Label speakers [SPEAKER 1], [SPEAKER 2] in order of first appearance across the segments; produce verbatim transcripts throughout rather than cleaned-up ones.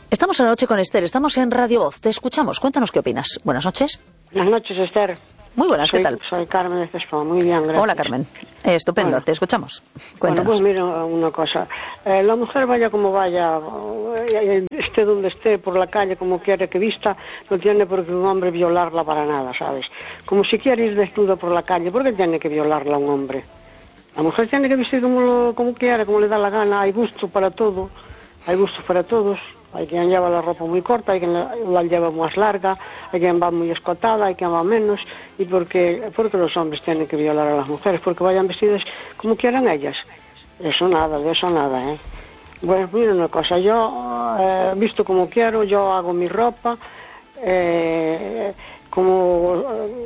[SPEAKER 1] Estamos en la noche con Esther, estamos en Radio Voz, te escuchamos, cuéntanos qué opinas. Buenas noches.
[SPEAKER 2] Buenas noches, Esther.
[SPEAKER 1] Muy buenas,
[SPEAKER 2] soy,
[SPEAKER 1] ¿qué tal?
[SPEAKER 2] Soy Carmen de Cespo, muy bien, gracias.
[SPEAKER 1] Hola, Carmen. Eh, estupendo, bueno, te escuchamos. Cuéntanos.
[SPEAKER 2] Bueno, pues mira una cosa. Eh, la mujer vaya como vaya, eh, esté donde esté, por la calle, como quiera que vista, no tiene por qué un hombre violarla para nada, ¿sabes? Como si quiere ir desnuda por la calle, ¿por qué tiene que violarla un hombre? La mujer tiene que vestir como, lo, como quiera, como le da la gana, hay gusto para todo, hay gusto para todos. Hay quien lleva la ropa muy corta, hay quien la, la lleva más larga, hay quien va muy escotada, hay quien va menos. ¿Y por qué, por qué los hombres tienen que violar a las mujeres? Porque vayan vestidas como quieran ellas. Eso nada, de eso nada, ¿eh? Bueno, mira una cosa, yo eh, visto como quiero, yo hago mi ropa, eh, como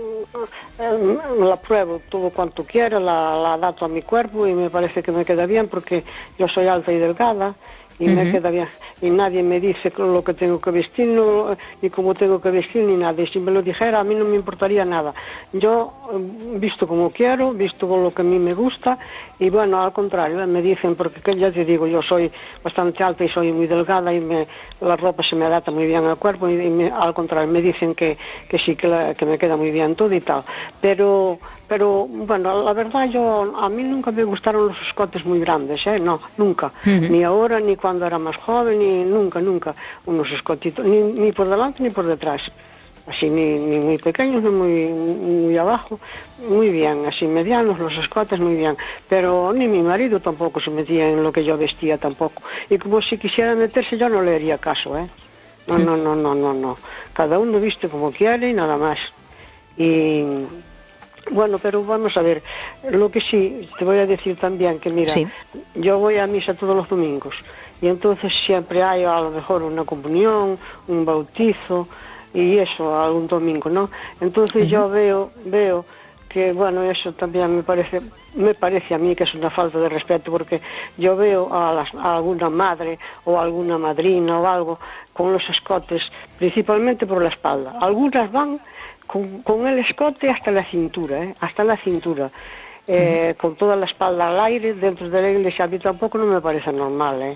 [SPEAKER 2] eh, la pruebo todo cuanto quiera, la, la adapto a mi cuerpo y me parece que me queda bien porque yo soy alta y delgada. Y uh-huh. me queda bien, y nadie me dice lo que tengo que vestir, no, ni cómo tengo que vestir, ni nada, y si me lo dijera a mí no me importaría nada. Yo visto como quiero, visto con lo que a mí me gusta, y bueno, al contrario, me dicen, porque ya te digo, yo soy bastante alta y soy muy delgada, y me, la ropa se me adapta muy bien al cuerpo, y, y me, al contrario, me dicen que, que sí, que, la, que me queda muy bien todo y tal, pero... Pero, bueno, la verdad, yo a mí nunca me gustaron los escotes muy grandes, ¿eh? No, nunca. Uh-huh. Ni ahora, ni cuando era más joven, ni nunca, nunca. Unos escotitos, ni, ni por delante ni por detrás. Así, ni, ni muy pequeños, ni muy, muy abajo. Muy bien, así medianos, los escotes muy bien. Pero ni mi marido tampoco se metía en lo que yo vestía tampoco. Y como si quisiera meterse, yo no le haría caso, ¿eh? No, no, no, no, no, no. Cada uno viste como quiere y nada más. Y... Bueno, pero vamos a ver, lo que sí, te voy a decir también que mira, sí. Yo voy a misa todos los domingos y entonces siempre hay a lo mejor una comunión, un bautizo y eso algún domingo, ¿no? Entonces uh-huh. yo veo, veo que bueno, eso también me parece, me parece a mí que es una falta de respeto porque yo veo a, las, a alguna madre o alguna madrina o algo con los escotes, principalmente por la espalda. Algunas van Con, con el escote hasta la cintura, ¿eh? Hasta la cintura, eh, uh-huh. con toda la espalda al aire dentro de la iglesia. A mí tampoco no me parece normal, ¿eh?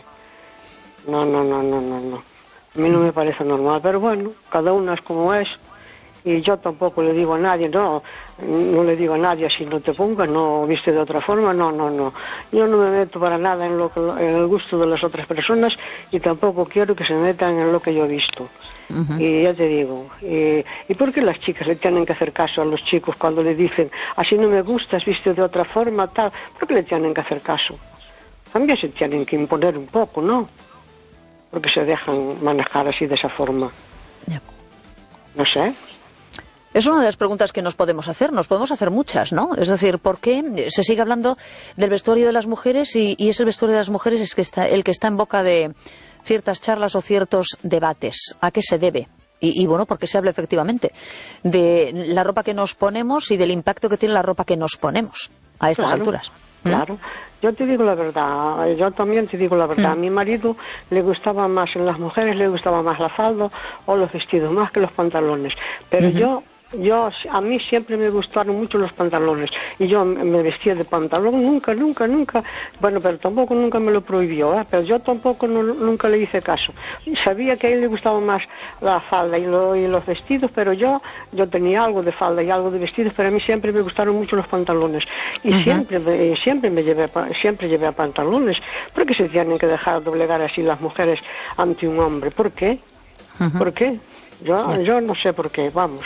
[SPEAKER 2] No, no, no, no, no, no. A mí no me parece normal, pero bueno, cada uno es como es. Y yo tampoco le digo a nadie, no, no le digo a nadie si no te pongas, no viste de otra forma, no, no, no. Yo no me meto para nada en, lo que, en el gusto de las otras personas y tampoco quiero que se metan en lo que yo he visto. Uh-huh. Y ya te digo, y, ¿y por qué las chicas le tienen que hacer caso a los chicos cuando le dicen, así no me gustas, viste de otra forma, tal? ¿Por qué le tienen que hacer caso? También se tienen que imponer un poco, ¿no? Porque se dejan manejar así de esa forma. Yeah. No sé.
[SPEAKER 1] Es una de las preguntas que nos podemos hacer, nos podemos hacer muchas, ¿no? Es decir, ¿por qué se sigue hablando del vestuario de las mujeres y, y ese vestuario de las mujeres es que está, el que está en boca de ciertas charlas o ciertos debates? ¿A qué se debe? Y, y bueno, porque se habla efectivamente de la ropa que nos ponemos y del impacto que tiene la ropa que nos ponemos a estas
[SPEAKER 2] claro,
[SPEAKER 1] alturas.
[SPEAKER 2] Claro, ¿Mm? Yo te digo la verdad, yo también te digo la verdad. ¿Mm? A mi marido le gustaba más, en las mujeres le gustaba más la falda o los vestidos, más que los pantalones. Pero uh-huh. yo... Yo, a mí siempre me gustaron mucho los pantalones y yo me vestía de pantalón, nunca, nunca, nunca, bueno, pero tampoco nunca me lo prohibió, ¿eh? Pero yo tampoco no, nunca le hice caso. Sabía que a él le gustaba más la falda y, lo, y los vestidos, pero yo yo tenía algo de falda y algo de vestidos, pero a mí siempre me gustaron mucho los pantalones y uh-huh. siempre, me, siempre me llevé, siempre llevé a pantalones. ¿Por qué se tienen que dejar doblegar así las mujeres ante un hombre? ¿Por qué? Uh-huh. ¿Por qué? Yo, yeah. yo no sé por qué, vamos.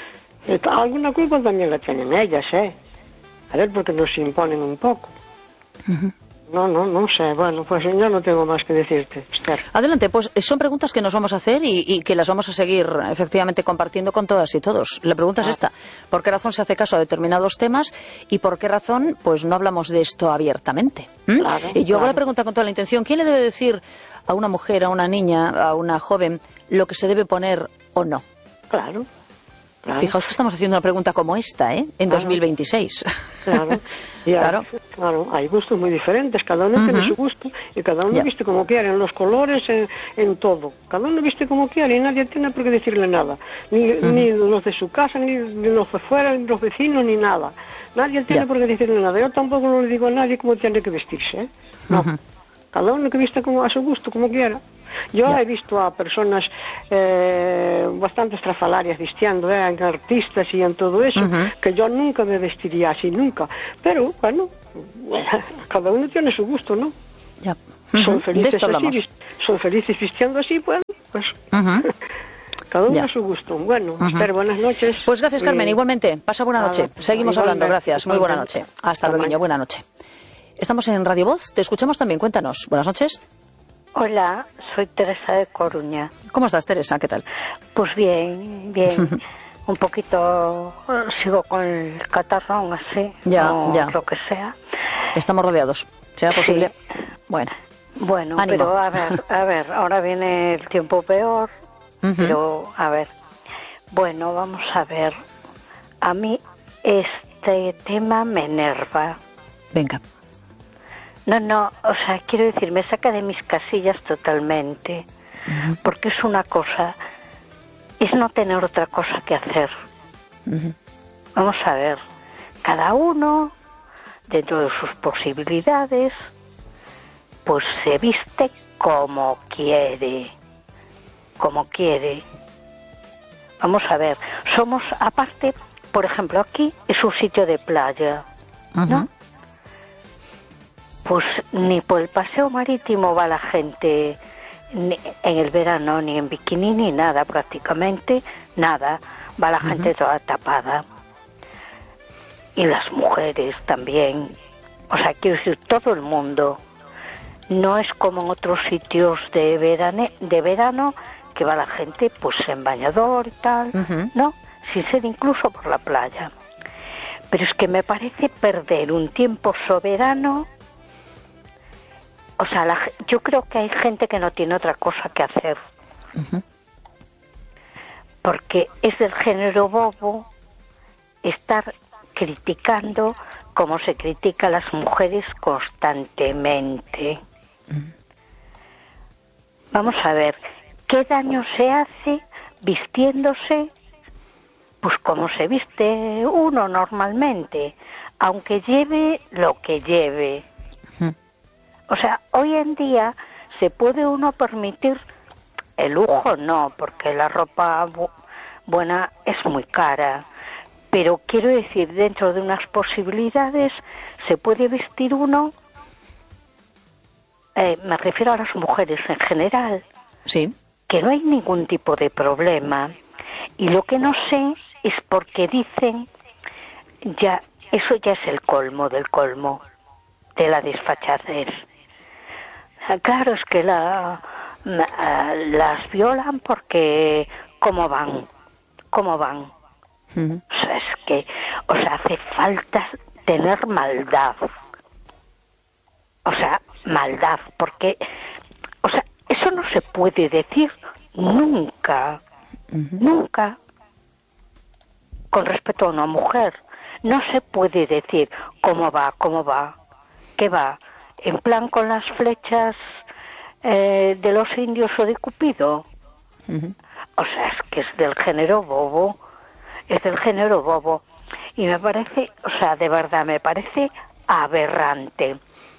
[SPEAKER 2] Alguna culpa también la tienen ellas, ¿eh? A ver, porque nos imponen un poco. Uh-huh. No, no, no sé. Bueno, pues yo no tengo más que decirte, Esther.
[SPEAKER 1] Adelante, pues son preguntas que nos vamos a hacer y, y que las vamos a seguir efectivamente compartiendo con todas y todos. La pregunta ah. es esta: ¿por qué razón se hace caso a determinados temas y por qué razón pues no hablamos de esto abiertamente? ¿Mm?
[SPEAKER 2] Claro,
[SPEAKER 1] y yo
[SPEAKER 2] claro.
[SPEAKER 1] hago la pregunta con toda la intención. ¿Quién le debe decir a una mujer, a una niña, a una joven lo que se debe poner o no?
[SPEAKER 2] Claro. Claro.
[SPEAKER 1] Fijaos que estamos haciendo una pregunta como esta, ¿eh? En claro. dos mil veintiséis.
[SPEAKER 2] Claro. Ya,
[SPEAKER 1] claro.
[SPEAKER 2] claro. Hay gustos muy diferentes. Cada uno uh-huh. tiene su gusto y cada uno yeah. viste como quiere, en los colores, en, en todo. Cada uno viste como quiere y nadie tiene por qué decirle nada. Ni, uh-huh. ni los de su casa, ni, ni los de fuera, ni los vecinos, ni nada. Nadie tiene yeah. por qué decirle nada. Yo tampoco le digo a nadie cómo tiene que vestirse, ¿eh? No. Uh-huh. cada uno que vista como a su gusto, como quiera. Yo ya. he visto a personas eh, bastante estrafalarias vistiendo, eh, en artistas y en todo eso, uh-huh. que yo nunca me vestiría así, nunca. Pero, bueno, cada uno tiene su gusto, ¿no?
[SPEAKER 1] Ya.
[SPEAKER 2] Uh-huh. Son felices así, son felices vistiendo así, pues, pues uh-huh. cada uno ya. a su gusto. Bueno, uh-huh. Esther, buenas noches.
[SPEAKER 1] Pues gracias, Carmen, eh, igualmente. Pasa buena noche. Nada, Seguimos hablando, gracias. Muy buena noche. Hasta luego, buena noche. Estamos en Radio Voz, te escuchamos también, cuéntanos. Buenas noches.
[SPEAKER 3] Hola, soy Teresa de Coruña.
[SPEAKER 1] ¿Cómo estás, Teresa? ¿Qué tal?
[SPEAKER 3] Pues bien, bien. Un poquito, sigo con el catarro aún así,
[SPEAKER 1] ya,
[SPEAKER 3] o
[SPEAKER 1] ya.
[SPEAKER 3] lo que sea.
[SPEAKER 1] Estamos rodeados, ¿será posible? Sí. Bueno,
[SPEAKER 3] bueno,
[SPEAKER 1] ánimo.
[SPEAKER 3] Pero a ver, a ver, ahora viene el tiempo peor, uh-huh. pero a ver, bueno, vamos a ver. A mí este tema me enerva.
[SPEAKER 1] Venga.
[SPEAKER 3] No, no, o sea, quiero decir, me saca de mis casillas totalmente, uh-huh. porque es una cosa, es no tener otra cosa que hacer. Uh-huh. Vamos a ver, cada uno, dentro de sus posibilidades, pues se viste como quiere, como quiere. Vamos a ver, somos, aparte, por ejemplo, aquí es un sitio de playa, uh-huh. ¿no? Pues ni por el paseo marítimo va la gente ni en el verano, ni en bikini, ni nada, prácticamente nada. Va la uh-huh. gente toda tapada. Y las mujeres también. O sea, quiero decir, todo el mundo. No es como en otros sitios de, verane, de verano, que va la gente pues en bañador y tal, uh-huh. ¿no? Sin ser incluso por la playa. Pero es que me parece perder un tiempo soberano. O sea, la, yo creo que hay gente que no tiene otra cosa que hacer. Uh-huh. Porque es del género bobo estar criticando como se critica a las mujeres constantemente. Uh-huh. Vamos a ver, ¿qué daño se hace vistiéndose pues como se viste uno normalmente, aunque lleve lo que lleve? O sea, hoy en día se puede uno permitir el lujo, no, porque la ropa bu- buena es muy cara. Pero quiero decir, dentro de unas posibilidades se puede vestir uno, eh, me refiero a las mujeres en general,
[SPEAKER 1] sí,
[SPEAKER 3] que no hay ningún tipo de problema. Y lo que no sé es porque dicen, ya, eso ya es el colmo del colmo, de la desfachatez. Claro, es que la, la, las violan porque ¿cómo van? ¿Cómo van? Uh-huh. O sea, es que, o sea, hace falta tener maldad. O sea, maldad, porque, o sea, eso no se puede decir nunca, uh-huh. nunca, con respecto a una mujer. No se puede decir cómo va, cómo va, qué va. En plan con las flechas eh, de los indios o de Cupido. Uh-huh. O sea, es que es del género bobo. Es del género bobo. Y me parece, o sea, de verdad, me parece aberrante.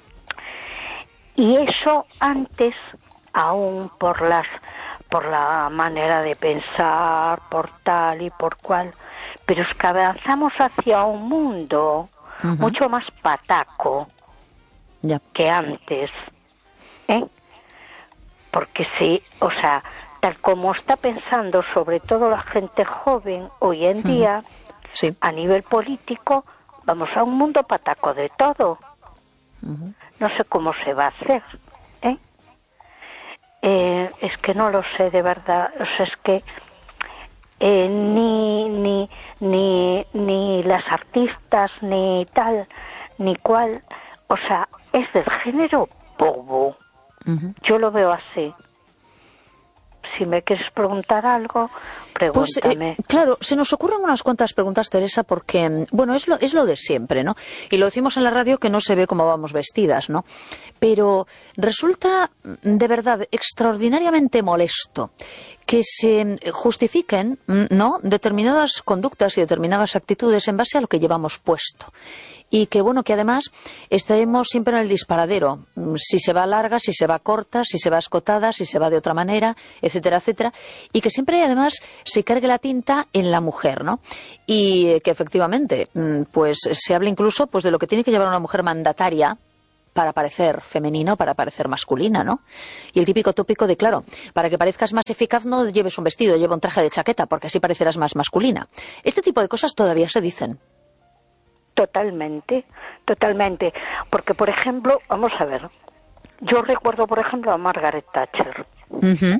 [SPEAKER 3] Y eso antes, aún por las, por la manera de pensar, por tal y por cual. Pero es que avanzamos hacia un mundo uh-huh. mucho más pataco. Ya. Que antes, ¿eh? Porque sí, o sea, tal como está pensando sobre todo la gente joven hoy en día, sí. a nivel político, vamos a un mundo pataco de todo. Uh-huh. No sé cómo se va a hacer, ¿eh? Eh, es que no lo sé de verdad, o sea, es que eh, ni, ni, ni, ni las artistas, ni tal, ni cual, o sea, es del género bobo. Uh-huh. Yo lo veo así. Si me quieres preguntar algo, pregúntame.
[SPEAKER 1] Pues, eh, claro, se nos ocurren unas cuantas preguntas, Teresa, porque, bueno, es lo, es lo de siempre, ¿no? Y lo decimos en la radio que no se ve cómo vamos vestidas, ¿no? Pero resulta, de verdad, extraordinariamente molesto que se justifiquen, ¿no?, determinadas conductas y determinadas actitudes en base a lo que llevamos puesto. Y que, bueno, que además estaremos siempre en el disparadero, si se va larga, si se va corta, si se va escotada, si se va de otra manera, etcétera, etcétera, y que siempre además se cargue la tinta en la mujer, ¿no? Y que efectivamente, pues se habla incluso pues de lo que tiene que llevar una mujer mandataria para parecer femenino, para parecer masculina, ¿no? Y el típico tópico de, claro, para que parezcas más eficaz no lleves un vestido, lleva un traje de chaqueta, porque así parecerás más masculina. Este tipo de cosas todavía se dicen.
[SPEAKER 3] Totalmente, totalmente. Porque, por ejemplo, vamos a ver, yo recuerdo, por ejemplo, a Margaret Thatcher, uh-huh.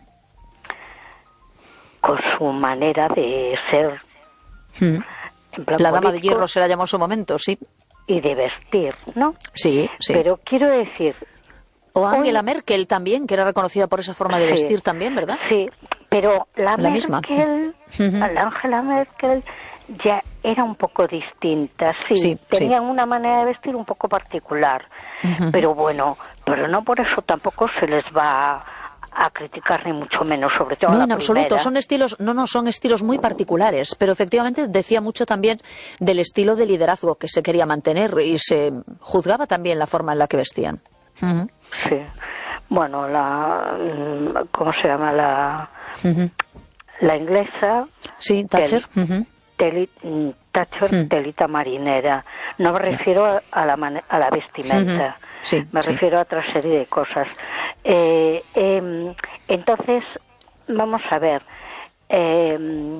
[SPEAKER 3] con su manera de ser.
[SPEAKER 1] Uh-huh. En plan la dama de hierro se la llamó en su momento, sí.
[SPEAKER 3] Y de vestir, ¿no?
[SPEAKER 1] Sí, sí.
[SPEAKER 3] Pero quiero decir...
[SPEAKER 1] O Angela hoy... Merkel también, que era reconocida por esa forma de sí, vestir también, ¿verdad?
[SPEAKER 3] Sí, pero la,
[SPEAKER 1] la
[SPEAKER 3] Merkel,
[SPEAKER 1] misma.
[SPEAKER 3] Uh-huh. la Angela Merkel ya era un poco distinta, sí,
[SPEAKER 1] sí
[SPEAKER 3] tenían
[SPEAKER 1] sí.
[SPEAKER 3] una manera de vestir un poco particular,
[SPEAKER 1] uh-huh.
[SPEAKER 3] pero bueno, pero no por eso tampoco se les va a criticar ni mucho menos, sobre todo
[SPEAKER 1] no,
[SPEAKER 3] la
[SPEAKER 1] en absoluto,
[SPEAKER 3] primera.
[SPEAKER 1] son estilos, no, no, son estilos muy particulares, pero efectivamente decía mucho también del estilo de liderazgo que se quería mantener y se juzgaba también la forma en la que vestían. Uh-huh.
[SPEAKER 3] Sí, bueno, la, ¿cómo se llama? La, uh-huh. la inglesa.
[SPEAKER 1] Sí, Thatcher.
[SPEAKER 3] El, uh-huh. Teli, Thatcher, uh-huh. telita marinera. No me refiero a, a, la, man, a la vestimenta.
[SPEAKER 1] Uh-huh. Sí,
[SPEAKER 3] me
[SPEAKER 1] sí.
[SPEAKER 3] refiero a otra serie de cosas. Eh, eh, entonces, vamos a ver. Eh,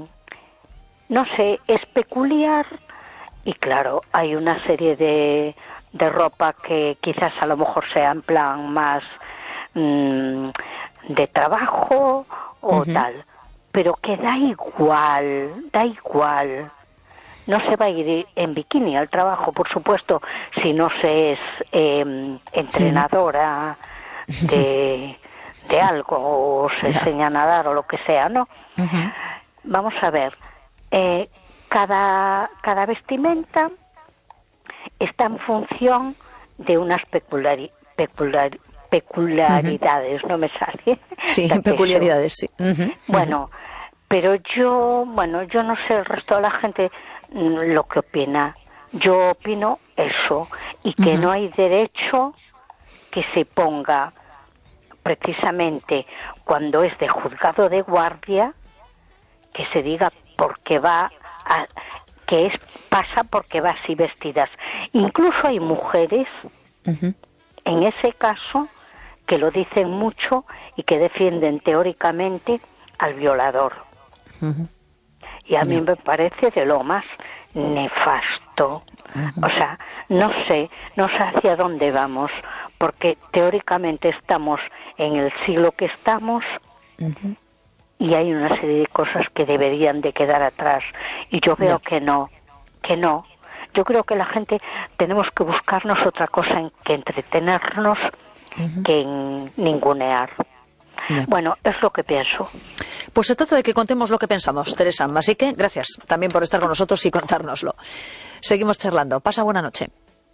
[SPEAKER 3] no sé, es peculiar y claro, hay una serie de, de ropa que quizás a lo mejor sea en plan más mmm, de trabajo o uh-huh. tal, pero que da igual, da igual. No se va a ir en bikini al trabajo, por supuesto, si no se es eh, entrenadora de, de algo o se enseña a nadar o lo que sea, ¿no?
[SPEAKER 1] Uh-huh.
[SPEAKER 3] Vamos a ver, eh, cada, cada vestimenta está en función de unas peculari, peculari, peculiaridades, uh-huh. no me sale.
[SPEAKER 1] Sí, peculiaridades, sí. Uh-huh.
[SPEAKER 3] Bueno, pero yo, bueno, yo no sé el resto de la gente lo que opina. Yo opino eso, y que uh-huh. no hay derecho que se ponga precisamente cuando es de juzgado de guardia, que se diga porque va a, que es pasa porque va así vestidas. Incluso hay mujeres uh-huh. en ese caso que lo dicen mucho y que defienden teóricamente al violador. Uh-huh. Y a mí me parece de lo más nefasto. Uh-huh. O sea, no sé, no sé hacia dónde vamos, porque teóricamente estamos en el siglo que estamos uh-huh. y hay una serie de cosas que deberían de quedar atrás. Y yo veo yeah. que no, que no. Yo creo que la gente tenemos que buscarnos otra cosa en que entretenernos uh-huh. que en ningunear. Yeah. Bueno, es lo que pienso.
[SPEAKER 1] Pues se trata de que contemos lo que pensamos, Teresa. Así que gracias también por estar con nosotros y contárnoslo. Seguimos charlando. Pasa buena noche.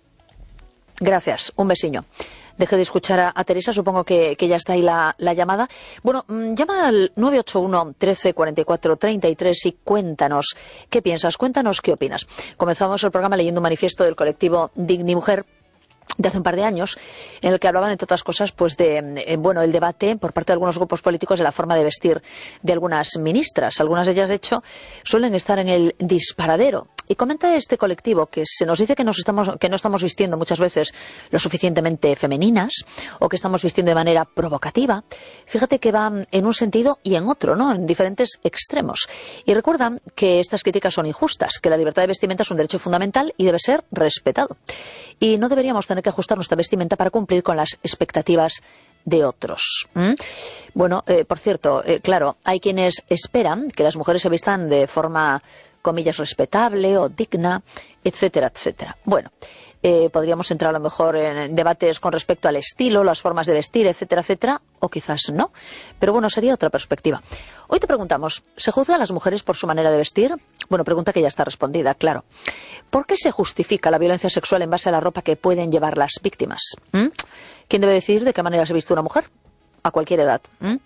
[SPEAKER 1] Gracias. Un besiño. Deje de escuchar a, a Teresa, supongo que, que ya está ahí la, la llamada. Bueno, mmm, llama al nueve ocho uno, trece, cuarenta y cuatro, treinta y tres y cuéntanos qué piensas, cuéntanos qué opinas. Comenzamos el programa leyendo un manifiesto del colectivo Digni Mujer de hace un par de años, en el que hablaban, entre otras cosas, pues de, eh, bueno, el debate por parte de algunos grupos políticos de la forma de vestir de algunas ministras. Algunas de ellas, de hecho, suelen estar en el disparadero. Y comenta este colectivo que se nos dice que, nos estamos, que no estamos vistiendo muchas veces lo suficientemente femeninas o que estamos vistiendo de manera provocativa. Fíjate que va en un sentido y en otro, ¿no? En diferentes extremos. Y recuerda que estas críticas son injustas, que la libertad de vestimenta es un derecho fundamental y debe ser respetado. Y no deberíamos tener que ajustar nuestra vestimenta para cumplir con las expectativas de otros. ¿Mm? Bueno, eh, por cierto, eh, claro, hay quienes esperan que las mujeres se vistan de forma, comillas, respetable o digna, etcétera, etcétera. Bueno, eh, podríamos entrar a lo mejor en debates con respecto al estilo, las formas de vestir, etcétera, etcétera, o quizás no. Pero bueno, sería otra perspectiva. Hoy te preguntamos, ¿se juzga a las mujeres por su manera de vestir? Bueno, pregunta que ya está respondida, claro. ¿Por qué se justifica la violencia sexual en base a la ropa que pueden llevar las víctimas? ¿Mm? ¿Quién debe decidir de qué manera se viste una mujer? A cualquier edad. ¿Mm?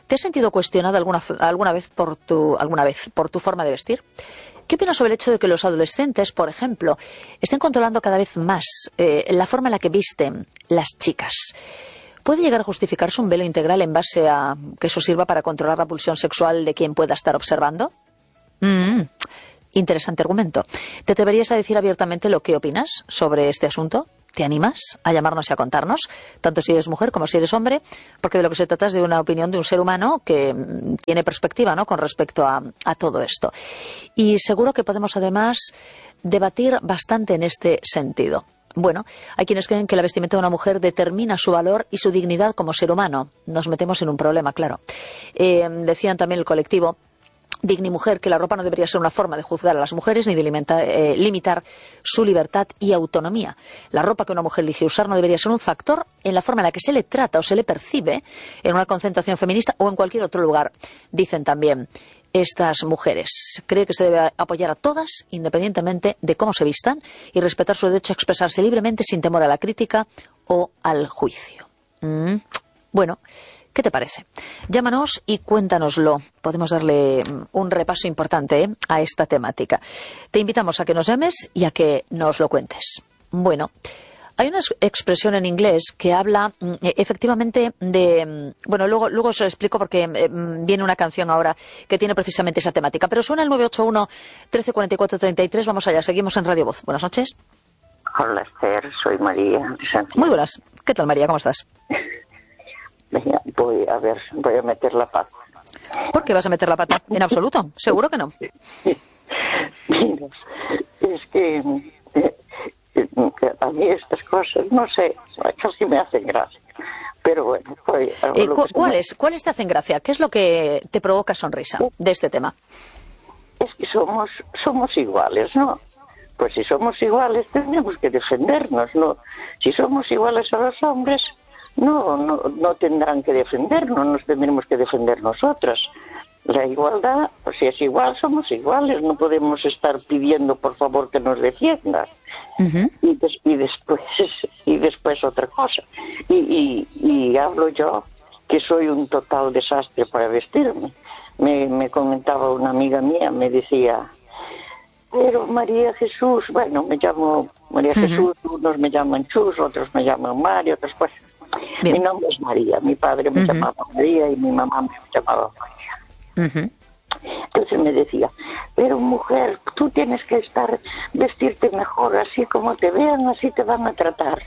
[SPEAKER 1] ¿Te has sentido cuestionada alguna, alguna vez por tu, alguna vez por tu forma de vestir? ¿Qué opinas sobre el hecho de que los adolescentes, por ejemplo, estén controlando cada vez más eh, la forma en la que visten las chicas? ¿Puede llegar a justificarse un velo integral en base a que eso sirva para controlar la pulsión sexual de quien pueda estar observando? Mm, interesante argumento. ¿Te atreverías a decir abiertamente lo que opinas sobre este asunto? ¿Te animas a llamarnos y a contarnos, tanto si eres mujer como si eres hombre? Porque de lo que se trata es de una opinión de un ser humano que tiene perspectiva, ¿no?, con respecto a, a todo esto. Y seguro que podemos además debatir bastante en este sentido. Bueno, hay quienes creen que la vestimenta de una mujer determina su valor y su dignidad como ser humano. Nos metemos en un problema, claro. Eh, decían también el colectivo Dignimujer que la ropa no debería ser una forma de juzgar a las mujeres ni de limita, eh, limitar su libertad y autonomía. La ropa que una mujer elige usar no debería ser un factor en la forma en la que se le trata o se le percibe en una concentración feminista o en cualquier otro lugar, dicen también estas mujeres. Cree que se debe apoyar a todas, independientemente de cómo se vistan, y respetar su derecho a expresarse libremente sin temor a la crítica o al juicio. Mm. Bueno, ¿qué te parece? Llámanos y cuéntanoslo. Podemos darle un repaso importante ¿eh? a esta temática. Te invitamos a que nos llames y a que nos lo cuentes. Bueno, hay una expresión en inglés que habla eh, efectivamente de... Bueno, luego, luego os lo explico porque eh, viene una canción ahora que tiene precisamente esa temática. Pero suena el nueve ocho uno, trece cuarenta y cuatro, treinta y tres. Vamos allá, seguimos en Radio Voz. Buenas noches.
[SPEAKER 4] Hola, Esther, soy María de Santiago.
[SPEAKER 1] Muy buenas. ¿Qué tal, María? ¿Cómo estás?
[SPEAKER 4] Voy a ver, voy a meter la pata.
[SPEAKER 1] ¿Por qué vas a meter la pata? En absoluto, seguro que no.
[SPEAKER 4] Mira, es que eh, eh, a mí estas cosas, no sé, casi me hacen gracia. Pero bueno, pues,
[SPEAKER 1] eh, cu ¿cuáles, me... ¿Cuáles te hacen gracia? ¿Qué es lo que te provoca sonrisa de este tema?
[SPEAKER 4] Es que somos, somos iguales, ¿no? Pues si somos iguales tenemos que defendernos, ¿no? Si somos iguales a los hombres... No, no, no tendrán que defendernos, nos tendremos que defender nosotras. La igualdad, pues si es igual, somos iguales, no podemos estar pidiendo por favor que nos defiendan. Uh-huh. y, des, y después y después otra cosa. Y, y, y hablo yo, que soy un total desastre para vestirme. Me, me comentaba una amiga mía, me decía, pero María Jesús, bueno, me llamo María uh-huh. Jesús, unos me llaman Chus, otros me llaman Mario, otros pues... Bien. Mi nombre es María, mi padre me uh-huh. llamaba María y mi mamá me llamaba María. Uh-huh. Entonces me decía, pero mujer, tú tienes que estar, vestirte mejor, así como te vean, así te van a tratar.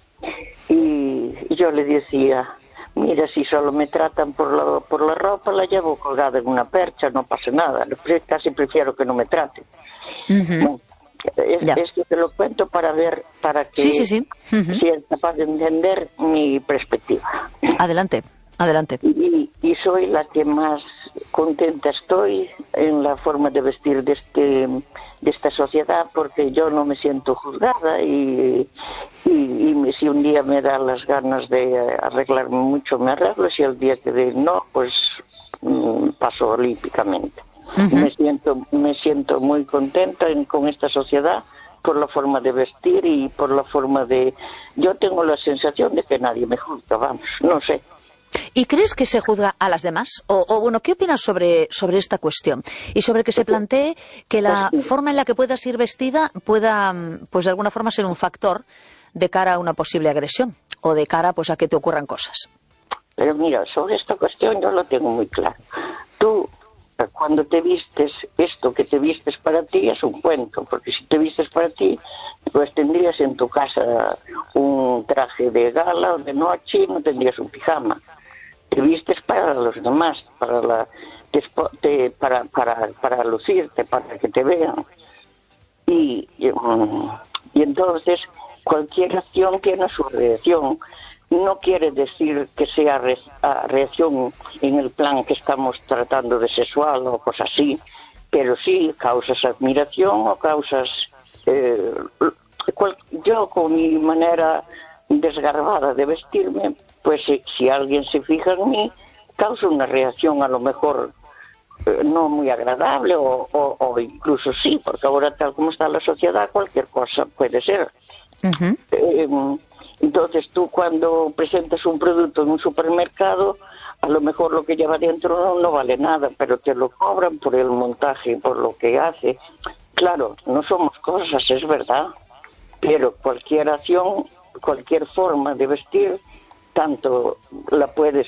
[SPEAKER 4] Y, y yo le decía, mira, si solo me tratan por la, por la ropa, la llevo colgada en una percha, no pasa nada, casi prefiero que no me traten. Uh-huh. Bueno, Es, es que te lo cuento para ver, para que
[SPEAKER 1] sí, sí, sí. Uh-huh.
[SPEAKER 4] si es capaz de entender mi perspectiva.
[SPEAKER 1] Adelante, adelante.
[SPEAKER 4] Y, y soy la que más contenta estoy en la forma de vestir de este de esta sociedad, porque yo no me siento juzgada y, y, y si un día me da las ganas de arreglarme mucho, me arreglo, si el día que de no, pues mm, paso olímpicamente. Uh-huh. Me siento me siento muy contenta en, con esta sociedad por la forma de vestir y por la forma de... Yo tengo la sensación de que nadie me juzga, vamos, no sé.
[SPEAKER 1] ¿Y crees que se juzga a las demás? O, o bueno, ¿qué opinas sobre, sobre esta cuestión? Y sobre que se plantee que la pues sí. forma en la que puedas ir vestida pueda, pues de alguna forma, ser un factor de cara a una posible agresión o de cara, pues, a que te ocurran cosas.
[SPEAKER 4] Pero mira, sobre esta cuestión yo lo tengo muy claro. Tú... Cuando te vistes, esto que te vistes para ti es un cuento, porque si te vistes para ti, pues tendrías en tu casa un traje de gala o de noche y no tendrías un pijama. Te vistes para los demás, para la, te, para, para, para lucirte, para que te vean. Y, y, y entonces cualquier acción tiene su reacción. No quiere decir que sea re reacción en el plan que estamos tratando de sexual o cosas así, pero sí causas admiración o causas... Eh, cual, yo con mi manera desgarbada de vestirme, pues si, si alguien se fija en mí, causa una reacción a lo mejor eh, no muy agradable o, o, o incluso sí, porque ahora tal como está la sociedad cualquier cosa puede ser. Uh-huh. eh, Entonces tú cuando presentas un producto en un supermercado, a lo mejor lo que lleva dentro no, no vale nada, pero te lo cobran por el montaje, por lo que hace. Claro, no somos cosas, es verdad, pero cualquier acción, cualquier forma de vestir, tanto la puedes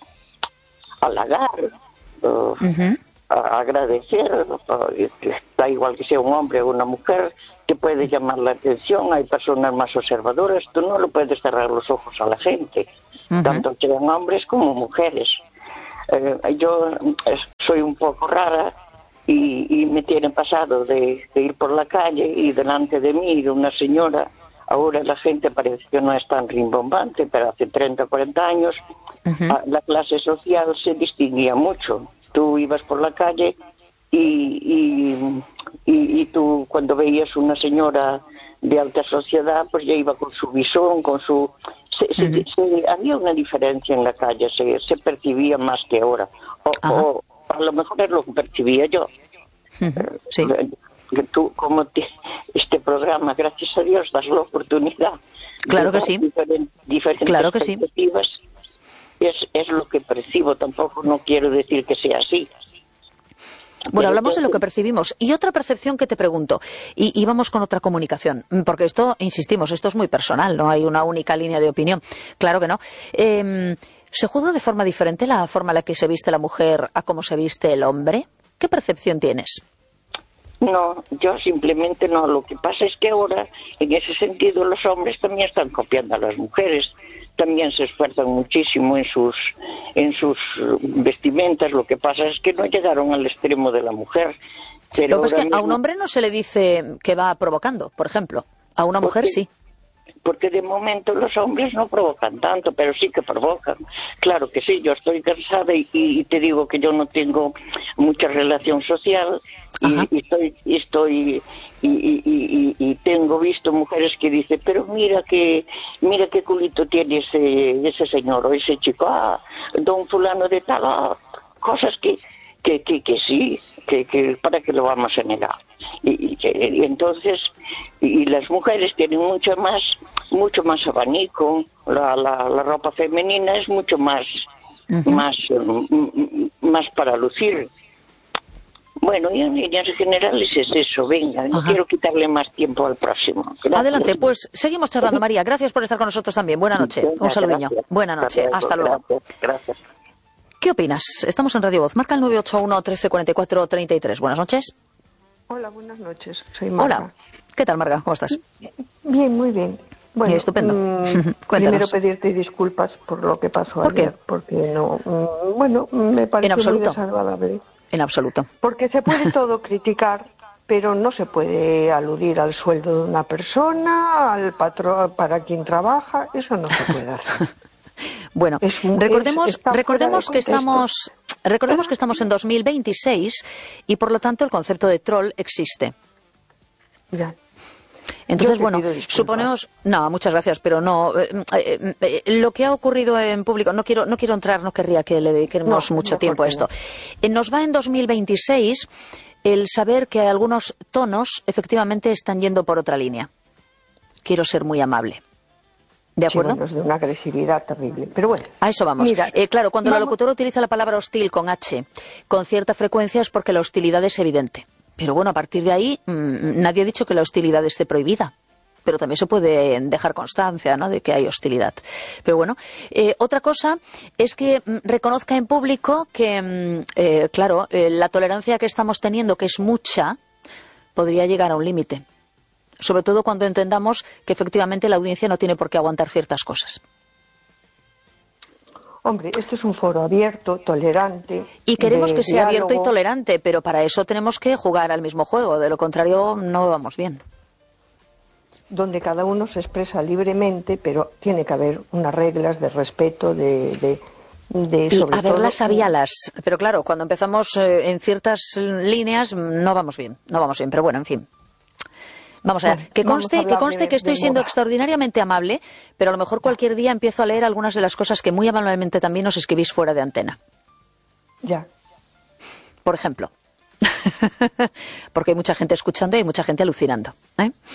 [SPEAKER 4] halagar, uh, uh-huh. a agradecer, uh, da igual que sea un hombre o una mujer, te puede llamar la atención. Hay personas más observadoras, tú no le puedes cerrar los ojos a la gente, uh-huh. tanto sean hombres como mujeres. Eh, yo soy un poco rara y, y me tiene pasado de, de ir por la calle y delante de mí una señora. Ahora la gente parece que no es tan rimbombante, pero hace treinta o cuarenta años uh-huh. la clase social se distinguía mucho. Tú ibas por la calle y, y, y, y tú cuando veías una señora de alta sociedad, pues ya iba con su visón, con su... Se, uh-huh. se, se, había una diferencia en la calle, se, se percibía más que ahora. O, o a lo mejor es lo que percibía yo.
[SPEAKER 1] Uh-huh. Sí.
[SPEAKER 4] Que tú, como te, este programa, gracias a Dios, das la oportunidad.
[SPEAKER 1] Claro que sí.
[SPEAKER 4] Diferent, diferentes
[SPEAKER 1] claro que sí.
[SPEAKER 4] Es, es lo que percibo, tampoco no quiero decir que sea así.
[SPEAKER 1] Bueno, Pero hablamos yo... de lo que percibimos. Y otra percepción que te pregunto, y, y vamos con otra comunicación, porque esto, insistimos, esto es muy personal, no hay una única línea de opinión. Claro que no. Eh, ¿Se juzga de forma diferente la forma en la que se viste la mujer a cómo se viste el hombre? ¿Qué percepción tienes?
[SPEAKER 4] No, yo simplemente no. Lo que pasa es que ahora, en ese sentido, los hombres también están copiando a las mujeres. También se esfuerzan muchísimo en sus en sus vestimentas. Lo que pasa es que no llegaron al extremo de la mujer. Pero
[SPEAKER 1] lo que es que
[SPEAKER 4] mismo...
[SPEAKER 1] a un hombre no se le dice que va provocando, por ejemplo. A una mujer sí.
[SPEAKER 4] Porque de momento los hombres no provocan tanto, pero sí que provocan. Claro que sí, yo estoy cansada y, y te digo que yo no tengo mucha relación social y, y estoy y estoy y, y, y, y tengo visto mujeres que dicen, pero mira que mira qué culito tiene ese ese señor o ese chico, ah, don fulano de tal, ah, cosas que que que, que sí, que, que para qué lo vamos a negar. Y, y, y entonces y las mujeres tienen mucho más mucho más abanico, la, la, la ropa femenina es mucho más uh-huh. más más para lucir. Bueno, y en líneas generales es eso. Venga, no Ajá. quiero quitarle más tiempo al próximo. Gracias.
[SPEAKER 1] Adelante, pues seguimos charlando, María. Gracias por estar con nosotros también. Buena noche. Venga, un saludiño. Gracias. Buena noche. Hasta luego.
[SPEAKER 4] Gracias. Gracias.
[SPEAKER 1] ¿Qué opinas? Estamos en Radio Voz. Marca el nueve ocho uno, trece, cuarenta y cuatro, treinta y tres. Buenas noches.
[SPEAKER 2] Hola, buenas noches. Soy Marga.
[SPEAKER 1] Hola. ¿Qué tal, Marga? ¿Cómo estás?
[SPEAKER 2] Bien, muy bien. Bueno,
[SPEAKER 1] bien, estupendo.
[SPEAKER 2] Mmm, primero pedirte disculpas por lo que pasó
[SPEAKER 1] ¿Por
[SPEAKER 2] ayer.
[SPEAKER 1] qué?
[SPEAKER 2] Porque no, mmm, bueno, me pareció muy desagradable.
[SPEAKER 1] En absoluto.
[SPEAKER 2] Porque se puede todo criticar, pero no se puede aludir al sueldo de una persona, al patrón para quien trabaja, eso no se puede hacer.
[SPEAKER 1] Bueno, es, recordemos, es, recordemos que estamos, recordemos que estamos en dos mil veintiséis y por lo tanto el concepto de troll existe.
[SPEAKER 2] Ya.
[SPEAKER 1] Entonces, bueno, suponemos... No, muchas gracias, pero no... Eh, eh, eh, lo que ha ocurrido en público... No quiero no quiero entrar, no querría que le dediquemos no, mucho no, tiempo a esto. No. Nos va en dos mil veintiséis el saber que algunos tonos efectivamente están yendo por otra línea. Quiero ser muy amable. ¿De acuerdo?
[SPEAKER 2] Sí, bueno, es de una agresividad terrible. Pero bueno.
[SPEAKER 1] A eso vamos.
[SPEAKER 2] Mira,
[SPEAKER 1] eh, claro, cuando
[SPEAKER 2] vamos...
[SPEAKER 1] la locutora utiliza la palabra hostil con H con cierta frecuencia es porque la hostilidad es evidente. Pero bueno, a partir de ahí, mmm, nadie ha dicho que la hostilidad esté prohibida. Pero también se puede dejar constancia, ¿no?, de que hay hostilidad. Pero bueno, eh, otra cosa es que mm, reconozca en público que, mm, eh, claro, eh, la tolerancia que estamos teniendo, que es mucha, podría llegar a un límite. Sobre todo cuando entendamos que efectivamente la audiencia no tiene por qué aguantar ciertas cosas.
[SPEAKER 2] Hombre, este es un foro abierto, tolerante.
[SPEAKER 1] Y queremos que sea
[SPEAKER 2] diálogo.
[SPEAKER 1] abierto y tolerante, pero para eso tenemos que jugar al mismo juego. De lo contrario, no vamos bien.
[SPEAKER 2] Donde cada uno se expresa libremente, pero tiene que haber unas reglas de respeto, de... de, de
[SPEAKER 1] y
[SPEAKER 2] sobre
[SPEAKER 1] haberlas
[SPEAKER 2] todo,
[SPEAKER 1] habíalas. Pero claro, cuando empezamos eh, en ciertas líneas, no vamos bien. No vamos bien, pero bueno, en fin. Vamos a ver, bueno, que conste, que, conste de, que estoy siendo moda. extraordinariamente amable, pero a lo mejor cualquier día empiezo a leer algunas de las cosas que muy amablemente también nos escribís fuera de antena.
[SPEAKER 2] Ya.
[SPEAKER 1] Por ejemplo. Porque hay mucha gente escuchando y hay mucha gente alucinando. ¿eh?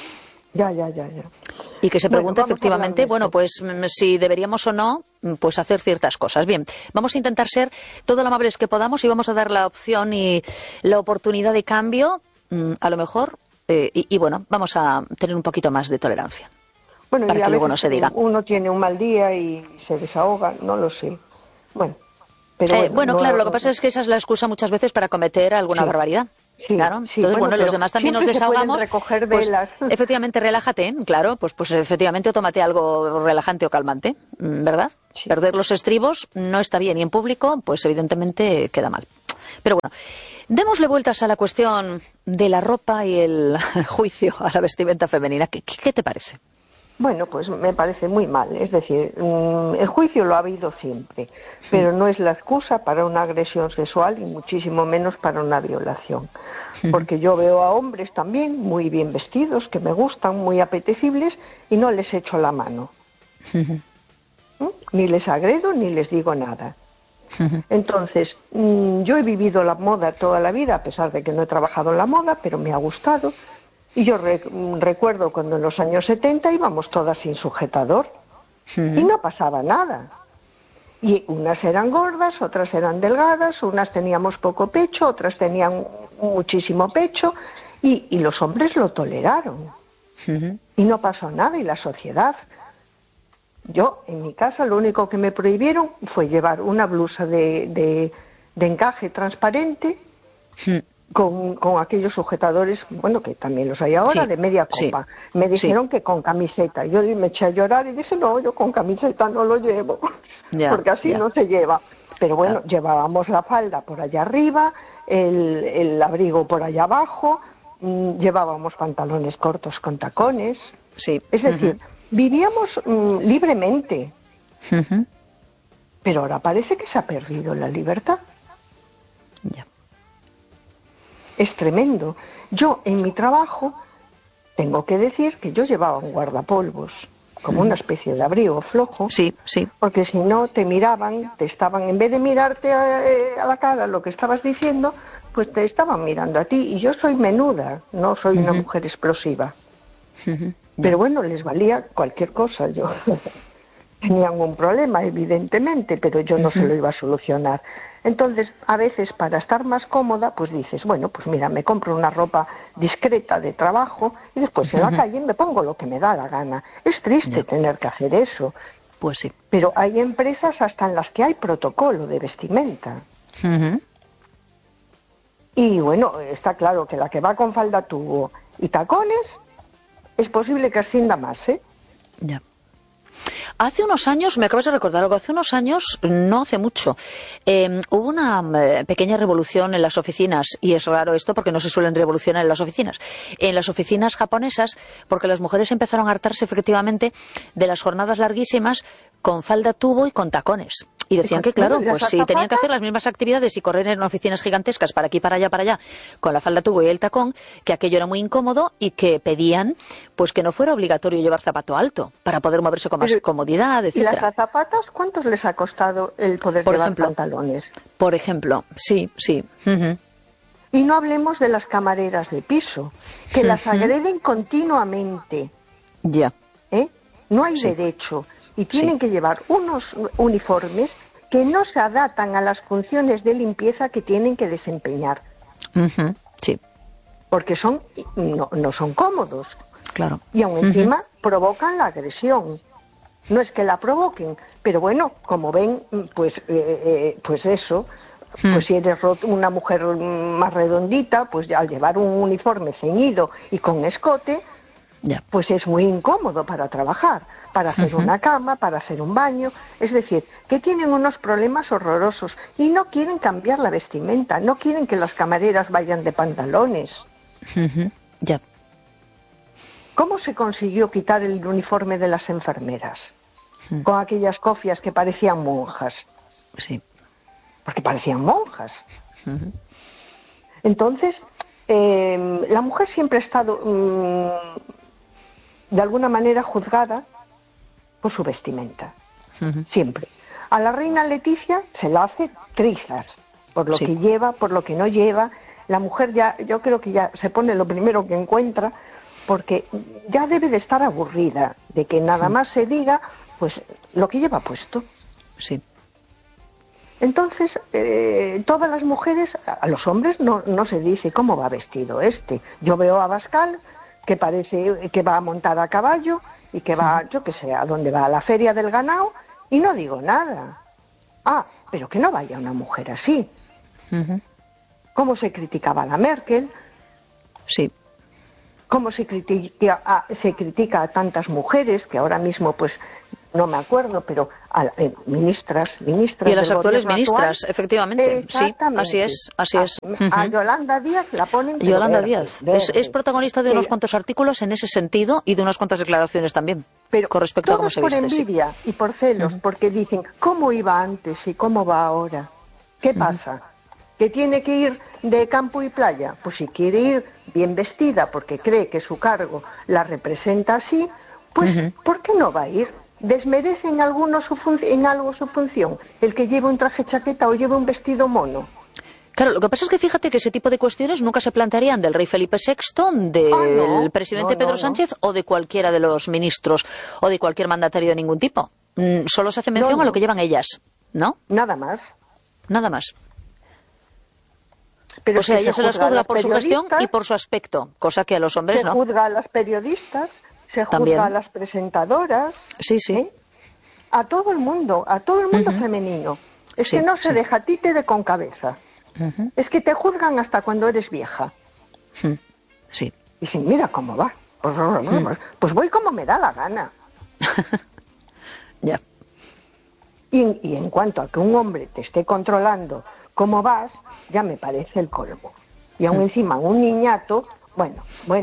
[SPEAKER 5] Ya, ya, ya, ya.
[SPEAKER 1] Y que se pregunte
[SPEAKER 5] bueno,
[SPEAKER 1] efectivamente, bueno, pues si deberíamos o no, pues hacer ciertas cosas. Bien, vamos a intentar ser todo lo amables que podamos y vamos a dar la opción y la oportunidad de cambio, a lo mejor, eh, y, y bueno, vamos a tener un poquito más de tolerancia.
[SPEAKER 5] Bueno,
[SPEAKER 1] para
[SPEAKER 5] y a
[SPEAKER 1] que luego
[SPEAKER 5] veces
[SPEAKER 1] no se diga.
[SPEAKER 5] Uno tiene un mal día y se desahoga, no lo sé. Bueno, pero
[SPEAKER 1] eh,
[SPEAKER 5] bueno,
[SPEAKER 1] bueno
[SPEAKER 5] no,
[SPEAKER 1] claro, lo
[SPEAKER 5] no,
[SPEAKER 1] que pasa es que esa es la excusa muchas veces para cometer alguna
[SPEAKER 5] sí.
[SPEAKER 1] barbaridad.
[SPEAKER 5] Sí,
[SPEAKER 1] claro,
[SPEAKER 5] sí,
[SPEAKER 1] entonces
[SPEAKER 5] bueno,
[SPEAKER 1] bueno, los demás también nos desahogamos.
[SPEAKER 5] Recoger
[SPEAKER 1] pues,
[SPEAKER 5] velas.
[SPEAKER 1] efectivamente, relájate, claro, pues pues efectivamente o tómate algo relajante o calmante, ¿verdad? Sí. Perder los estribos no está bien y en público, pues evidentemente queda mal. Pero bueno, démosle vueltas a la cuestión de la ropa y el juicio a la vestimenta femenina. ¿Qué, qué, qué te parece?
[SPEAKER 5] Bueno, pues me parece muy mal. Es decir, el juicio lo ha habido siempre, pero no es la excusa para una agresión sexual y muchísimo menos para una violación. Porque yo veo a hombres también muy bien vestidos, que me gustan, muy apetecibles, y no les echo la mano. ¿Mm? Ni les agredo ni les digo nada. Entonces, yo he vivido la moda toda la vida, a pesar de que no he trabajado en la moda, pero me ha gustado. Y yo re recuerdo cuando en los años setenta íbamos todas sin sujetador y no pasaba nada. Y unas eran gordas, otras eran delgadas, unas teníamos poco pecho, otras tenían muchísimo pecho y, y los hombres lo toleraron. Y no pasó nada y la sociedad. Yo, en mi casa, lo único que me prohibieron fue llevar una blusa de, de, de encaje transparente Con, con aquellos sujetadores, bueno, que también los hay ahora, sí, de media copa. Sí, me dijeron sí. que con camiseta. Yo me eché a llorar y dije, no, yo con camiseta no lo llevo, ya, porque así ya. no se lleva. Pero bueno, ya. llevábamos la falda por allá arriba, el, el abrigo por allá abajo, mmm, llevábamos pantalones cortos con tacones.
[SPEAKER 1] Sí.
[SPEAKER 5] Es decir, uh-huh. vivíamos mmm, libremente.
[SPEAKER 1] Uh-huh.
[SPEAKER 5] Pero ahora parece que se ha perdido la libertad.
[SPEAKER 1] Ya.
[SPEAKER 5] Es tremendo. Yo, en mi trabajo, tengo que decir que yo llevaba un guardapolvos, como una especie de abrigo flojo.
[SPEAKER 1] Sí, sí.
[SPEAKER 5] Porque si no, te miraban, te estaban, en vez de mirarte a, a la cara lo que estabas diciendo, pues te estaban mirando a ti. Y yo soy menuda, no soy uh-huh. una mujer explosiva. Uh-huh. Pero bueno, les valía cualquier cosa. Yo tenían un problema, evidentemente, pero yo no uh-huh. se lo iba a solucionar. Entonces, a veces, para estar más cómoda, pues dices, bueno, pues mira, me compro una ropa discreta de trabajo y después en la calle me pongo lo que me da la gana. Es triste yeah. tener que hacer eso.
[SPEAKER 1] Pues sí.
[SPEAKER 5] Pero hay empresas hasta en las que hay protocolo de vestimenta.
[SPEAKER 1] Uh-huh.
[SPEAKER 5] Y bueno, está claro que la que va con falda tubo y tacones, es posible que ascienda más, ¿eh?
[SPEAKER 1] Ya. Yeah. Hace unos años, me acabas de recordar algo, hace unos años, no hace mucho, eh, hubo una eh, pequeña revolución en las oficinas, y es raro esto porque no se suelen revolucionar en las oficinas, en las oficinas japonesas, porque las mujeres empezaron a hartarse efectivamente de las jornadas larguísimas con falda tubo y con tacones. Y decían que, claro, pues si tenían que hacer las mismas actividades y correr en oficinas gigantescas para aquí, para allá, para allá, con la falda tubo y el tacón, que aquello era muy incómodo y que pedían pues que no fuera obligatorio llevar zapato alto para poder moverse con más Pero, comodidad, etcétera.
[SPEAKER 5] ¿Y las azafatas cuántos les ha costado el poder
[SPEAKER 1] por
[SPEAKER 5] llevar
[SPEAKER 1] ejemplo,
[SPEAKER 5] pantalones?
[SPEAKER 1] Por ejemplo, sí, sí. Uh-huh.
[SPEAKER 5] Y no hablemos de las camareras de piso, que uh-huh. las agreden continuamente.
[SPEAKER 1] Ya.
[SPEAKER 5] ¿Eh? No hay sí. derecho. Y tienen sí. que llevar unos uniformes que no se adaptan a las funciones de limpieza que tienen que desempeñar.
[SPEAKER 1] Uh-huh. Sí.
[SPEAKER 5] Porque son no, no son cómodos.
[SPEAKER 1] Claro.
[SPEAKER 5] Y aún encima uh-huh. provocan la agresión. No es que la provoquen, pero bueno, como ven, pues, eh, eh, pues eso, uh-huh. pues si eres una mujer más redondita, pues al llevar un uniforme ceñido y con escote,
[SPEAKER 1] Yeah.
[SPEAKER 5] pues es muy incómodo para trabajar, para hacer uh-huh. una cama, para hacer un baño. Es decir, que tienen unos problemas horrorosos y no quieren cambiar la vestimenta, no quieren que las camareras vayan de pantalones.
[SPEAKER 1] Uh-huh. Yeah.
[SPEAKER 5] ¿Cómo se consiguió quitar el uniforme de las enfermeras? Uh-huh. Con aquellas cofias que parecían monjas.
[SPEAKER 1] Sí.
[SPEAKER 5] Porque parecían monjas.
[SPEAKER 1] Uh-huh.
[SPEAKER 5] Entonces, eh, la mujer siempre ha estado... Mmm, de alguna manera juzgada por su vestimenta, uh-huh. siempre. A la reina Leticia se la hace trizas, por lo sí. que lleva, por lo que no lleva. La mujer ya, yo creo que ya se pone lo primero que encuentra, porque ya debe de estar aburrida de que nada más se diga pues lo que lleva puesto.
[SPEAKER 1] Sí.
[SPEAKER 5] Entonces, eh, todas las mujeres, a los hombres no, no se dice cómo va vestido este. Yo veo a Abascal, que parece que va a montar a caballo y que va, yo qué sé, a dónde va, a la feria del ganado, y no digo nada. Ah, pero que no vaya una mujer así.
[SPEAKER 1] Uh-huh.
[SPEAKER 5] ¿Cómo se criticaba a la Merkel?
[SPEAKER 1] Sí.
[SPEAKER 5] ¿Cómo se critica, a, se critica a tantas mujeres, que ahora mismo pues no me acuerdo, pero a eh, ministras, ministras
[SPEAKER 1] y a las
[SPEAKER 5] del
[SPEAKER 1] actuales
[SPEAKER 5] gobierno
[SPEAKER 1] ministras,
[SPEAKER 5] actual,
[SPEAKER 1] efectivamente, sí, así es, así
[SPEAKER 5] a,
[SPEAKER 1] es.
[SPEAKER 5] A
[SPEAKER 1] Uh-huh.
[SPEAKER 5] Yolanda Díaz la ponen.
[SPEAKER 1] Yolanda
[SPEAKER 5] verde,
[SPEAKER 1] Díaz
[SPEAKER 5] verde.
[SPEAKER 1] es, es protagonista de unos cuantos artículos en ese sentido y de unas cuantas declaraciones también,
[SPEAKER 5] pero
[SPEAKER 1] con respecto a cómo se
[SPEAKER 5] por
[SPEAKER 1] viste.
[SPEAKER 5] envidia
[SPEAKER 1] Sí.
[SPEAKER 5] y por celos, uh-huh. porque dicen, ¿cómo iba antes y cómo va ahora? ¿Qué uh-huh. pasa? ¿Que tiene que ir de campo y playa? Pues si quiere ir bien vestida porque cree que su cargo la representa así, pues uh-huh. ¿por qué no va a ir? ¿Desmerece en, alguno su fun- en algo su función? El que lleve un traje chaqueta o lleve un vestido mono.
[SPEAKER 1] Claro, lo que pasa es que fíjate que ese tipo de cuestiones nunca se plantearían del rey Felipe sexto, del
[SPEAKER 5] ah, no,
[SPEAKER 1] presidente
[SPEAKER 5] no,
[SPEAKER 1] Pedro
[SPEAKER 5] no,
[SPEAKER 1] Sánchez no. o de cualquiera de los ministros o de cualquier mandatario de ningún tipo. Mm, solo se hace mención no, no. a lo que llevan ellas, ¿no?
[SPEAKER 5] Nada más.
[SPEAKER 1] Nada más.
[SPEAKER 5] Pero
[SPEAKER 1] o sea,
[SPEAKER 5] se
[SPEAKER 1] ella se las juzga por su gestión y por su aspecto, cosa que a los hombres
[SPEAKER 5] se
[SPEAKER 1] no.
[SPEAKER 5] Se juzga a las periodistas, se juzga
[SPEAKER 1] También.
[SPEAKER 5] a las presentadoras.
[SPEAKER 1] Sí, sí.
[SPEAKER 5] ¿eh? A todo el mundo, a todo el mundo uh-huh. femenino. Es sí, que no se sí. deja títere con cabeza. Uh-huh. Es que te juzgan hasta cuando eres vieja.
[SPEAKER 1] Uh-huh. Sí.
[SPEAKER 5] Y dicen, mira cómo va. Pues, uh-huh. pues voy como me da la gana.
[SPEAKER 1] Ya.
[SPEAKER 5] Y, y en cuanto a que un hombre te esté controlando cómo vas, ya me parece el colmo. Y aún uh-huh. encima un niñato, bueno, bueno.